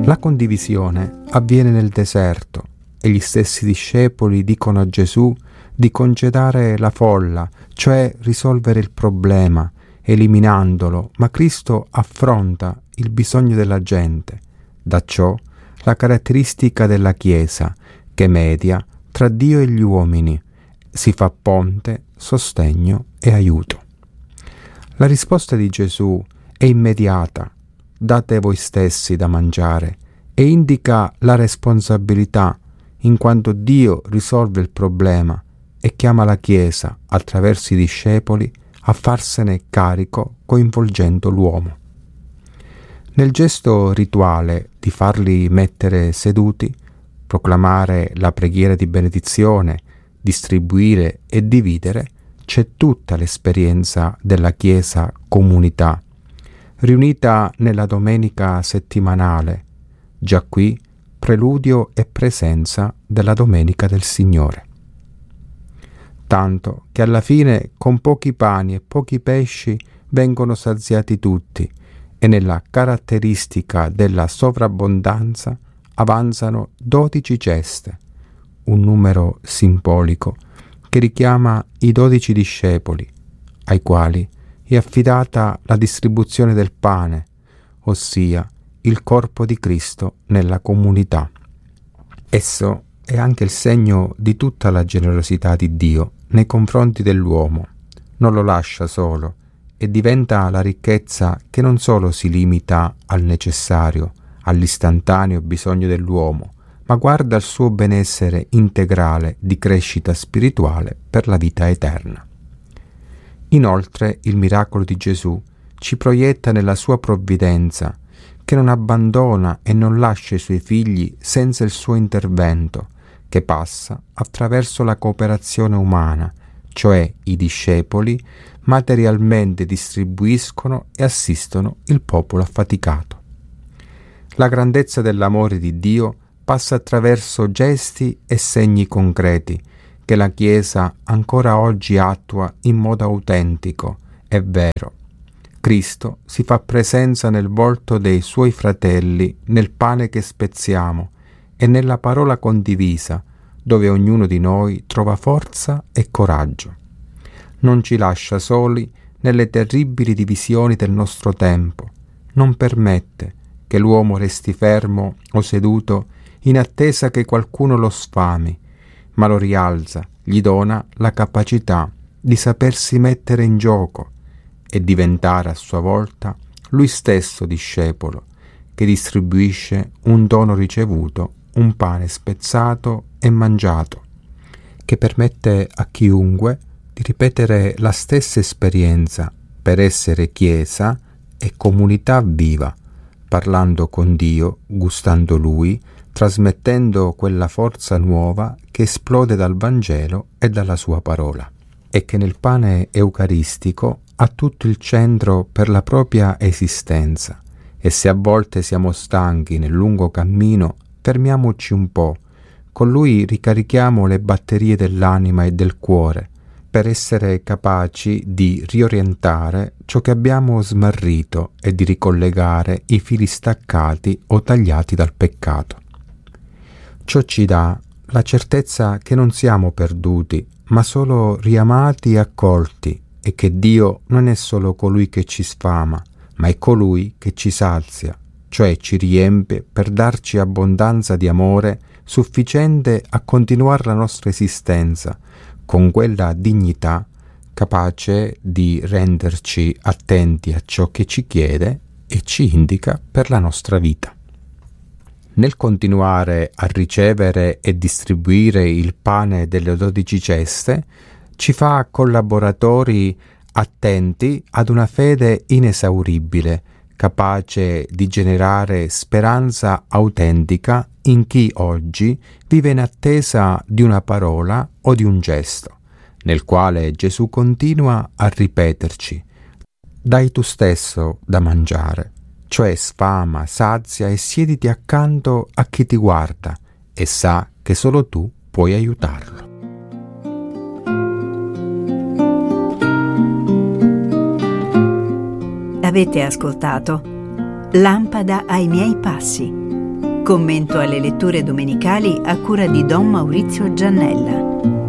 La condivisione avviene nel deserto e gli stessi discepoli dicono a Gesù di congedare la folla, cioè risolvere il problema, eliminandolo, ma Cristo affronta il bisogno della gente. Da ciò la caratteristica della Chiesa, che media tra Dio e gli uomini, si fa ponte, sostegno e aiuto. La risposta di Gesù è immediata: date voi stessi da mangiare, e indica la responsabilità, in quanto Dio risolve il problema e chiama la Chiesa, attraverso i discepoli, a farsene carico coinvolgendo l'uomo. Nel gesto rituale di farli mettere seduti, proclamare la preghiera di benedizione, distribuire e dividere, c'è tutta l'esperienza della Chiesa comunità, riunita nella domenica settimanale, già qui preludio e presenza della Domenica del Signore. Tanto che alla fine con pochi pani e pochi pesci vengono saziati tutti, e nella caratteristica della sovrabbondanza avanzano 12 ceste, un numero simbolico che richiama i 12 discepoli, ai quali è affidata la distribuzione del pane, ossia il corpo di Cristo nella comunità. Esso è anche il segno di tutta la generosità di Dio nei confronti dell'uomo. Non lo lascia solo e diventa la ricchezza che non solo si limita al necessario, all'istantaneo bisogno dell'uomo, ma guarda al suo benessere integrale di crescita spirituale per la vita eterna. Inoltre il miracolo di Gesù ci proietta nella sua provvidenza, che non abbandona e non lascia i suoi figli senza il suo intervento, che passa attraverso la cooperazione umana, cioè i discepoli materialmente distribuiscono e assistono il popolo affaticato. La grandezza dell'amore di Dio passa attraverso gesti e segni concreti che la Chiesa ancora oggi attua in modo autentico e vero. Cristo si fa presenza nel volto dei suoi fratelli, nel pane che spezziamo e nella parola condivisa, dove ognuno di noi trova forza e coraggio. Non ci lascia soli nelle terribili divisioni del nostro tempo. Non permette che l'uomo resti fermo o seduto in attesa che qualcuno lo sfami, ma lo rialza, gli dona la capacità di sapersi mettere in gioco e diventare a sua volta lui stesso discepolo, che distribuisce un dono ricevuto, un pane spezzato e mangiato, che permette a chiunque di ripetere la stessa esperienza per essere Chiesa e comunità viva, parlando con Dio, gustando Lui, trasmettendo quella forza nuova che esplode dal Vangelo e dalla sua parola, e che nel pane eucaristico ha tutto il centro per la propria esistenza. E se a volte siamo stanchi nel lungo cammino, fermiamoci un po', con Lui ricarichiamo le batterie dell'anima e del cuore, per essere capaci di riorientare ciò che abbiamo smarrito e di ricollegare i fili staccati o tagliati dal peccato. Ciò ci dà la certezza che non siamo perduti, ma solo riamati e accolti, e che Dio non è solo colui che ci sfama, ma è colui che ci sazia, cioè ci riempie per darci abbondanza di amore sufficiente a continuare la nostra esistenza con quella dignità capace di renderci attenti a ciò che ci chiede e ci indica per la nostra vita. Nel continuare a ricevere e distribuire il pane delle 12 ceste, ci fa collaboratori attenti ad una fede inesauribile, capace di generare speranza autentica in chi oggi vive in attesa di una parola o di un gesto, nel quale Gesù continua a ripeterci: dai tu stesso da mangiare, cioè sfama, sazia e siediti accanto a chi ti guarda e sa che solo tu puoi aiutarlo. Avete ascoltato Lampada ai miei passi, Commento alle letture domenicali a cura di Don Maurizio Giannella.